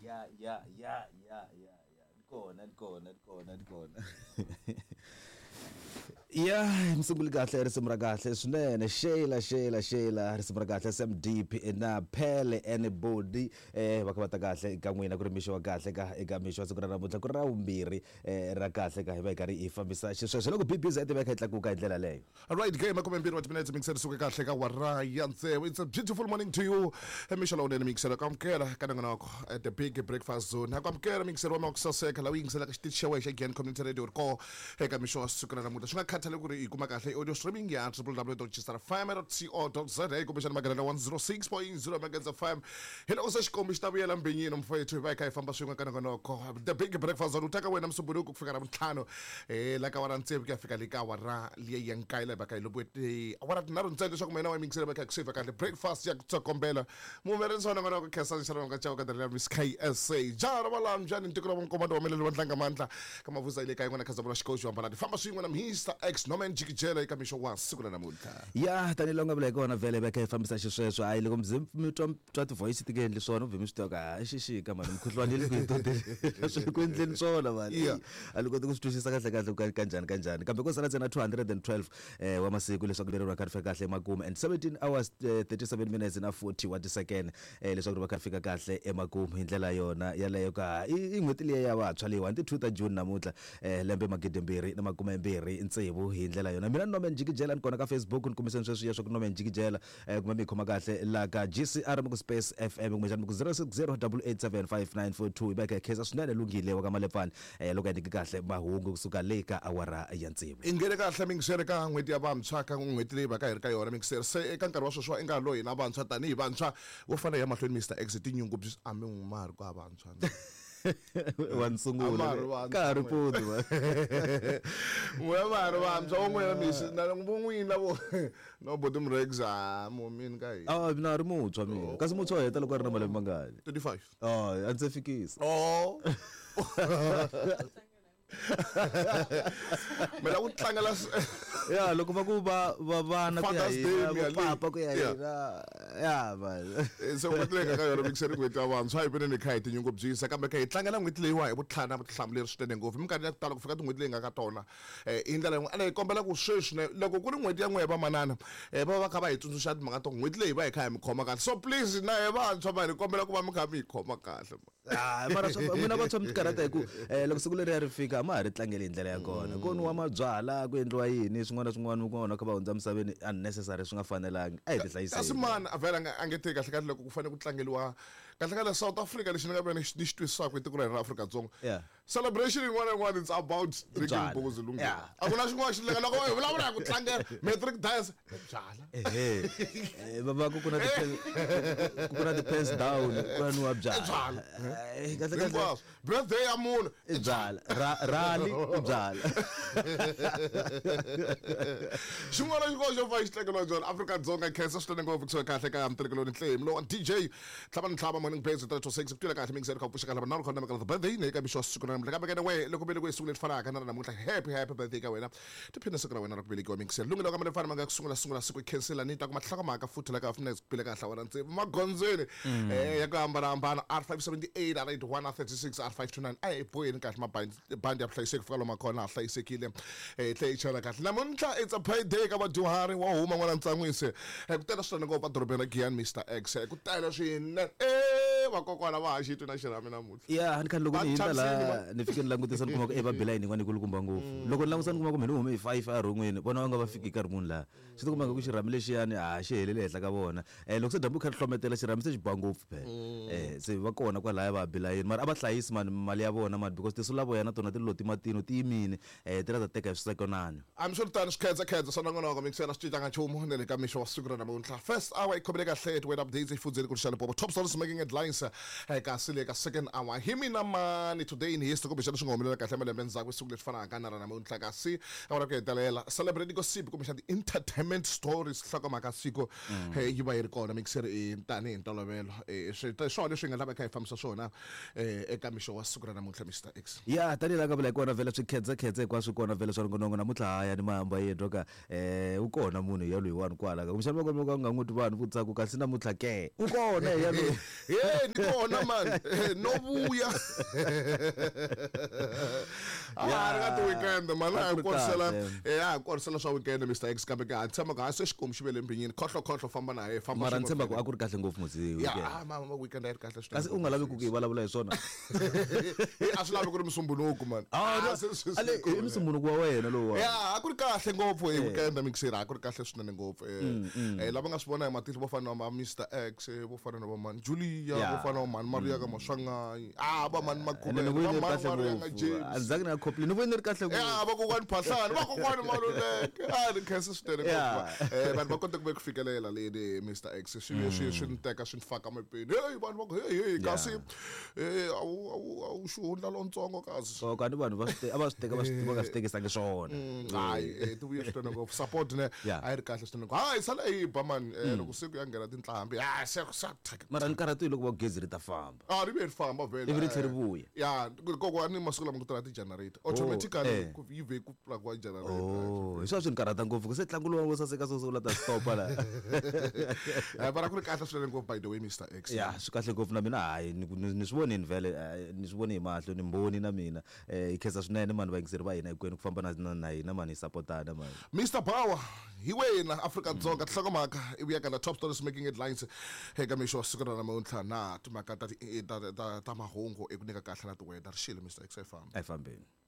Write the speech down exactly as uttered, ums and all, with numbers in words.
yeah, yeah, yeah, yeah, yeah, yeah. Kona, kona, kona, kona. Yeah, msunguli kahle risimra kahle swinene Sheila Sheila Sheila risimra kahle Sam Deep na phele anybody eh va kha va ta kahle ka n'wina ku ri mixo wa kahle ka eka mixo wa siku ra namuntlha ku ri ra vumbirhi eh ra kahle ka hi va hi karhi hi fambisa xisweswo loko B B Z va kha yi tlakuka hi ndlela leyo. All right, game makume mbirhi wa timinetse mixer suka kahle ka wara ya ntsevu. It's a beautiful morning to you. Emisho lawo nene mixer ka amkela ka nonoko at the big breakfast zone. Ka amkela mixer wa makusaseka lawo yingisela ka xitichi xa wexe again community radio ko eka mixo wa siku ra namuntlha. Swi nga khathaleki ku ri i kuma kahle audio streaming ya w w w dot chisara f m dot co dot za kumbe xana magana one oh six point zero Megahertz F M. Hi loko se xikombi xi ta vuyela mbinyini mfowethu hi va hi kha hi famba swin'we ka nonoko the big breakfast zone. Utaka wena msumbuluku ku fika ra vutlhanu eh la ka wara ntsevu ku ya fika le ka wara liya ya nkayi la va ka hi lobwete awara tinharhu ntsena leswaku mina wa mixer va kha ku save kahle breakfast ya ku tsokombela mumerenisi wa nongonoko khesa xana nga chawo ka dela Miss K S A jara valam jani ntiko ra vonkomando wa melelo wa ntlanga mandla ka mavuza ile ka yin'wana khazavula xikoxo hambana ti famba swin'we na Mister X Norman Jikijela eka mixo wa siku la namuntlha. Ya tani longa vula kona vele va kha hi fambisa xisweswo hayi loko mi twa twa ti voice ti endli swona uve mi swi twa a xixika mani mkhuhlwani le ku yitotele swi ku endleni swona mani a loko ku swi twisisa kahle kahle kanjani kanjani kambe ko sala tsena two hundred twelve eh wa masiku leswaku lero ra kha fika kahle emakumu and seventeen hours thirty-seven minutes na forty wa ti second eh leswaku va kha fika kahle emakumu hi ndlela yona yaleyo ka i n'hweti leyi ya vatswa leyi one two ta June namuntlha eh lembe magidi mbirhi na makume mbirhi ntsevu hi ndlela yona. Mina Norman Jikijela nkona ka Facebook nkumiseni sweswi ya swa ku Norman Jikijela eh kuma mi khoma kahle la ka G C R ku Space F M kumbe jani ku zero six zero eight eight seven five nine four two ibeka khesa swinene lungile wa ka Malepani eh loko yandiki kahle mahungu kusuka le ka awara ya ntsevu. Ingene kahle mixer ka n'hweti ya vantshwa ka n'hweti leyi va ka hi ri ka yona mixer se eka nkarhi wa sweswi i nga lo hina vantshwa tanihi vantshwa wo fana ya mahlweni Mister X tinyungubyisi a mi n'wumari kwa vantshwa wa nsungula ka ha ri pfuti n'we mari vantshwa won'wena misi na vun'wini vo no body mrex a momini ka hina a mina ri muntshwa mina kasi muntshwa heta loko a ri na malembe mangani thirty-five oh a ndzi fikisa oh mina ku tlangela ya loko va ku va va vana ku ya hi papa ku ya hi ya ba so kutleka ka yona mixer n'hweti ya vantshwa hi vene ni kha hi tinyungubyisa kambe kha hi tlangela n'hweti leyiwa hi vutlhari na vutihlamuleri swinene ngopfu minkarhi ya ku tala ku fika tin'hweti leyi nga ka tona hi ndlela yin'we ene hi kombela ku sweswi loko ku ri n'hweti ya n'we hi vamanana va va kha va hi tsundzuxa timhaka to n'hweti leyi va hi kha hi mi khoma kahle so please na hi vantshwa va hi kombela ku va mi kha mi hi khoma kahle ah mara mina vantshwa mi karata hi ku loko siku leri ya ri fika ma ha ri tlangeli hi ndlela ya kona ku nwa mabyala ku endliwa yini swin'wana swin'wana ku vona kha va hundza misaveni unnecessary swi nga fanelangi a hi ti hlayiseni kasi man a vela a nge teki kahle kahle loko ku fanele ku tlangeliwa kahle kahle South Africa lexi ni nga vena ni xi twisisaka hi tiko ra Afrika-Dzonga celebration yin'wana yin'wana it's about drinking bozo lungu a ku na xin'wana xi lenga loko hi vulavula ku tlangela metric dance byala ehe baba ku kuna ku kuna the pants down ku na nwa byala kahle kahle birthday ya munhu byala rally byala xin'wana xin'wana xo fa xi tlangeliwa byona Afrika-Dzonga khensa swinene ngopfu kusuka kahle ka mitekelweni tlemi lo D J tlhava ni tlhava morning base three to six ku tula kahle mixer ka puxa kahle banana khona maka the birthday ne ka bisho siku na mhlaka beka we loko bele ku isuku letifanaka na namuntlha happy happy birthday ka wena tiphina siku ra wena ra ku belekiwa mixer lungile ka mali fana manga kusungula sungula siku cancela ni ta ku mahlaka maka futhi la ka funa kuphila kahle wena ntse magondzweni eh ya ku hambana hambana R five seventy-eight R eighty-one R thirty-six R five twenty-nine ay boyini kahle mabandi bandi ya hlayiseki fika lo makhona hlayisekile eh hle ichana kahle namuntlha it's a payday ka vadyuhari wa huma n'wana ntsangwise ku tela swona ngopfu dorobeni ra Giyani Mister X ku tela swinene eh vakokwana va ha xitwi na xirami namuntlha ya ni khani loko ni hita la ni fike ni langutisa ni kuma ku e babelani n'wana kulukumba ngopfu loko ni langutisa ni kuma ku mina hume hi five a ron'wini vona va nga va fiki nkarhi munhu laha swi tikumaka ku xirami lexiyani a xi helele henhla ka vona um loko se dyambu kha ri hlometela xirami se xi ba ngopfu phela um se va kona kwalaya va belayini mara a va hlayisi mani mali ya vona mani because tisulavoya na tona ti lo timatino ti yimini um ti ra ta teka hi swisekonani ambiswiritano swi khensa khensa swa nongonoko mixela swi cincanga nchumu ne le ka mixo wa siku ra namuntlha first hour i khomele kahle ti wena updates hi fudzeni ku rixana popo top stories making headlines kasi le ka second hour hi mina mani today in history kumbexana swi nga humelela kahle malembe endzhaku siku leswi fanaka na ra namuntlha kasi awara ku hetelela celebrate gossip kumbexana ti-entertainment stories hlokomhaka siku yi va yi ri kona mixer tanihi ntolovelo swona leswi hi nga lava kha hi fambisa swona eka mixo wa siku ra namuntlha Mister X ya tanihi la ka vula hi kona vele swi khedzakhedza hinkwaswo kona vele swa ngonongo namuntlha haya ni mahamba yendlo ka um u kona munhu ya loyiwani kwala ka kumbexana va kona va nga n'wi twi vanhu vutsaku kasi namuntlha ke u kona ya loyi kona man nobuya ah ri ka ti weekend man ha korsela eh ha korsela swa weekend Mister X kambe ka tshama ka se xikombi xivele mpinyini khohlo khohlo famba na he famba mara ntshemba ku a ku ri kahle ngopfu muzi ya ah mama weekend ri kahle kasi u nga lavi ku vulavula hi swona a swi lavi ku ri musumbhunuku man ale i musumbhunuku wa wena lowa ya a ku ri kahle ngopfu hi weekend mixer a ku ri kahle swinene ngopfu eh lava nga swi vona hi matihlo vo fana na Mister X vo fana na va man Julia vo fana na man Maria ka Maswangai ah va man Makhubele va man Maria ka James andzaki na couple ni vone ri kahle ngopfu ya va kokwani Phahlani va kokwani Maluleke ah ri khese swinene ngopfu eh vanhu va kota ku ve ku fikelela leni Mister X swi swi swi niteka swi nifaka mepeni hey vanhu va hey hey kasi eh awu awu xihundla lontsongo kasi so kanti vanhu va swi ava swi teka va swi va nga swi tekisangi swona hayi ti vuye swinene ngopfu support ne a yi ri kahle swinene ngopfu hayi sala hi ba man loko siku ya nghena tintlambi ha se sa mara ni karhati loko va gezi ri ta famba ah ri ve ri famba vele ivi ri tlhela ri vuya ya kokwani masiku lama ku tirha ti-generator automatically yi ve ku plug-wa generator oh hi swona swi ni karhata ngopfu ku se ntlangu lowu wo saseka so la ta stopa la mara ku ri kahle swinene ngopfu by the way Mister X ya swi kahle ngopfu na mina hayi ni swi vonini vele ni swi voni hi mahlo ni mboni na mina eh hi khensa swinene mani vayingiseri va hina hinkwenu ku famba na na hina mani hi sapotana mani Mister Power hi wena Afrika-Dzonga tinhlokomhaka i vuyaka na top stories making headlines eka mixo siku ra namuntlha na timhaka ta ta ta mahungu eku nyika kahle na ti-weather ri xile Mister X a hi famba a hi fambeni